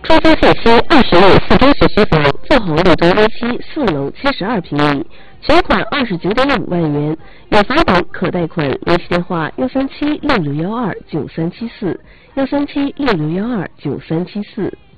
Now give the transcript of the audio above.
出租限期20日4中学区房，富豪绿都 A7 4楼72平米，全款29.5万元，有房本可贷款。联系电话13766129374，13766129374。